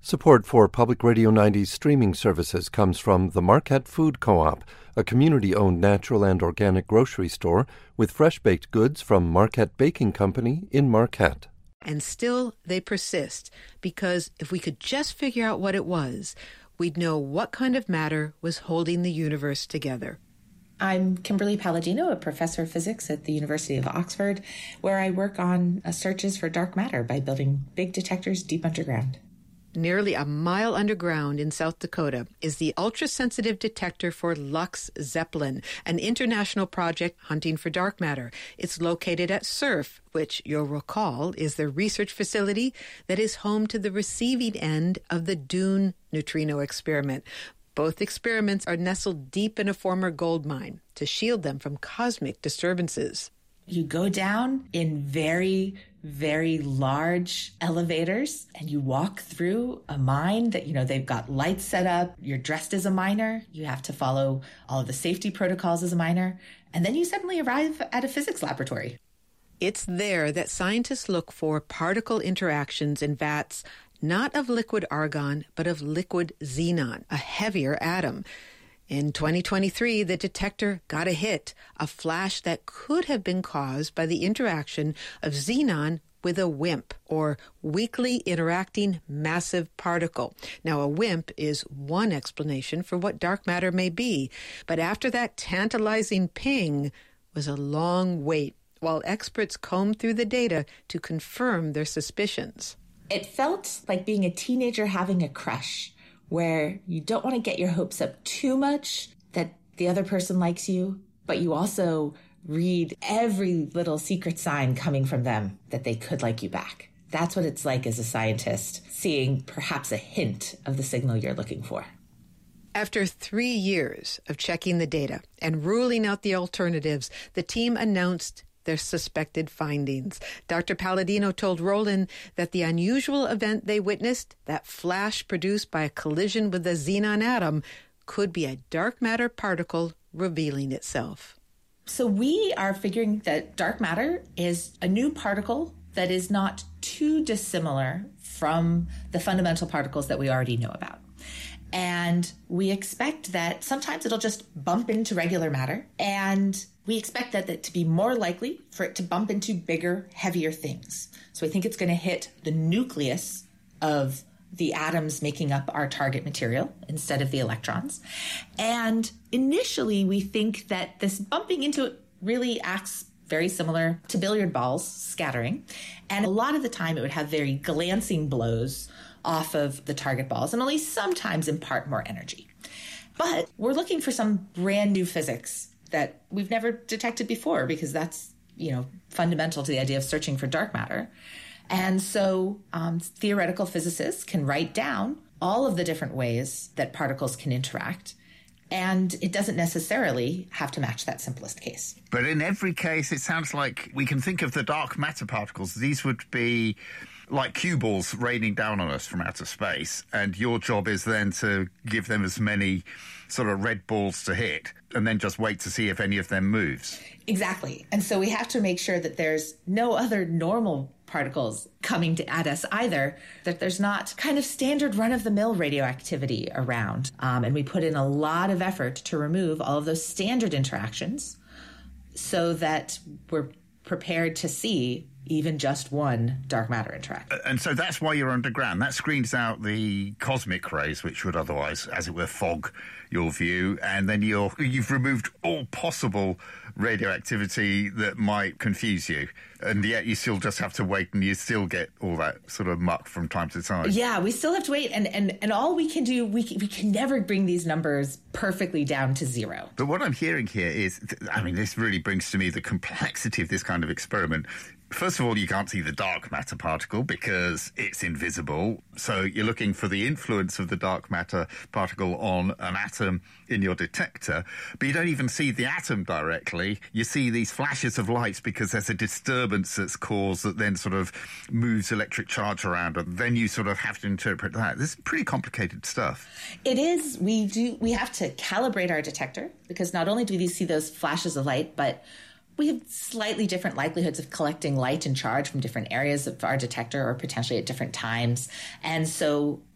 Support for Public Radio 90's streaming services comes from the Marquette Food Co-op, a community-owned natural and organic grocery store with fresh-baked goods from Marquette Baking Company in Marquette. And still, they persist, because if we could just figure out what it was, we'd know what kind of matter was holding the universe together. I'm Kimberly Palladino, a professor of physics at the University of Oxford, where I work on searches for dark matter by building big detectors deep underground. Nearly a mile underground in South Dakota is the ultra-sensitive detector for LUX-ZEPLIN, an international project hunting for dark matter. It's located at SURF, which you'll recall is the research facility that is home to the receiving end of the DUNE neutrino experiment. Both experiments are nestled deep in a former gold mine to shield them from cosmic disturbances. You go down in very, very large elevators and you walk through a mine that, they've got lights set up. You're dressed as a miner. You have to follow all of the safety protocols as a miner. And then you suddenly arrive at a physics laboratory. It's there that scientists look for particle interactions in vats, not of liquid argon, but of liquid xenon, a heavier atom. In 2023, the detector got a hit, a flash that could have been caused by the interaction of xenon with a WIMP, or weakly interacting massive particle. Now, a WIMP is one explanation for what dark matter may be, but after that tantalizing ping was a long wait while experts combed through the data to confirm their suspicions. It felt like being a teenager having a crush, where you don't want to get your hopes up too much that the other person likes you, but you also read every little secret sign coming from them that they could like you back. That's what it's like as a scientist, seeing perhaps a hint of the signal you're looking for. After 3 years of checking the data and ruling out the alternatives, the team announced their suspected findings. Dr. Palladino told Roland that the unusual event they witnessed, that flash produced by a collision with the xenon atom, could be a dark matter particle revealing itself. So we are figuring that dark matter is a new particle that is not too dissimilar from the fundamental particles that we already know about. And we expect that sometimes it'll just bump into regular matter, and we expect that to be more likely for it to bump into bigger, heavier things. So we think it's going to hit the nucleus of the atoms making up our target material instead of the electrons. And initially, we think that this bumping into it really acts very similar to billiard balls scattering. And a lot of the time, it would have very glancing blows off of the target balls and only sometimes impart more energy. But we're looking for some brand new physics that we've never detected before, because that's, fundamental to the idea of searching for dark matter. And so theoretical physicists can write down all of the different ways that particles can interact, and it doesn't necessarily have to match that simplest case. But in every case, it sounds like we can think of the dark matter particles. These would be like cue balls raining down on us from outer space, and your job is then to give them as many sort of red balls to hit and then just wait to see if any of them moves. Exactly. And so we have to make sure that there's no other normal particles coming at us either, that there's not kind of standard run-of-the-mill radioactivity around. And we put in a lot of effort to remove all of those standard interactions so that we're prepared to see even just one dark matter interaction. And so that's why you're underground. That screens out the cosmic rays, which would otherwise, as it were, fog your view. And then you've removed all possible radioactivity that might confuse you. And yet you still just have to wait, and you still get all that sort of muck from time to time. Yeah, we still have to wait. And all we can do, we can never bring these numbers perfectly down to zero. But what I'm hearing here is, this really brings to me the complexity of this kind of experiment. First of all, you can't see the dark matter particle because it's invisible. So you're looking for the influence of the dark matter particle on an atom in your detector. But you don't even see the atom directly. You see these flashes of lights because there's a disturbance that's caused that then sort of moves electric charge around. And then you sort of have to interpret that. This is pretty complicated stuff. It is. We have to calibrate our detector because not only do we see those flashes of light, but we have slightly different likelihoods of collecting light and charge from different areas of our detector or potentially at different times. And so